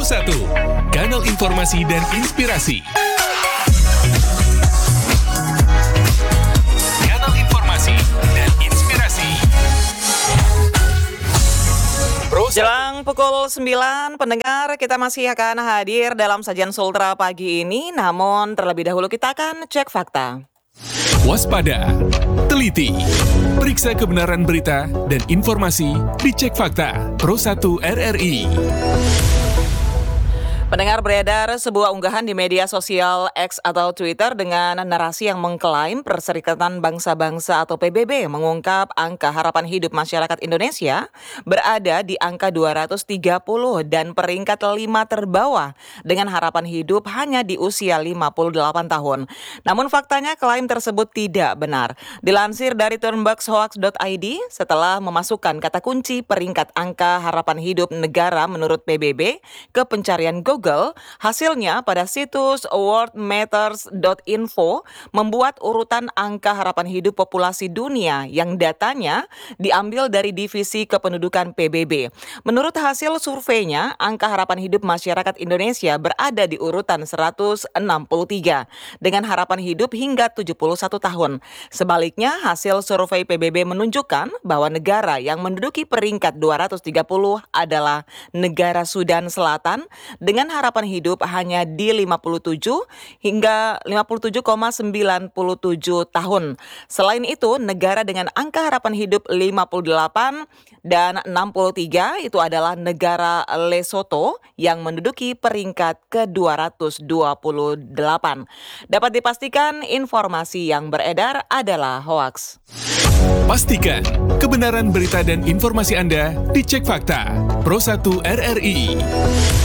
Pro1, kanal informasi dan inspirasi. Kanal informasi dan inspirasi. Jelang pukul 9, pendengar, kita masih akan hadir dalam sajian Sultra pagi ini. Namun terlebih dahulu kita akan cek fakta. Waspada, teliti, periksa kebenaran berita dan informasi, dicek fakta Pro1 RRI. Pendengar, beredar sebuah unggahan di media sosial X atau Twitter dengan narasi yang mengklaim Perserikatan Bangsa-Bangsa atau PBB mengungkap angka harapan hidup masyarakat Indonesia berada di angka 230 dan peringkat 5 terbawah dengan harapan hidup hanya di usia 58 tahun. Namun faktanya klaim tersebut tidak benar. Dilansir dari turnbuckshoax.id, setelah memasukkan kata kunci peringkat angka harapan hidup negara menurut PBB ke pencarian Google, hasilnya pada situs worldmatters.info membuat urutan angka harapan hidup populasi dunia yang datanya diambil dari divisi kependudukan PBB. Menurut hasil surveinya, angka harapan hidup masyarakat Indonesia berada di urutan 163 dengan harapan hidup hingga 71 tahun. Sebaliknya, hasil survei PBB menunjukkan bahwa negara yang menduduki peringkat 230 adalah negara Sudan Selatan dengan harapan hidup hanya di 57 hingga 57,97 tahun. Selain itu, negara dengan angka harapan hidup 58 dan 63 itu adalah negara Lesotho yang menduduki peringkat ke-228. Dapat dipastikan informasi yang beredar adalah hoaks. Pastikan kebenaran berita dan informasi Anda dicek fakta Pro1 RRI.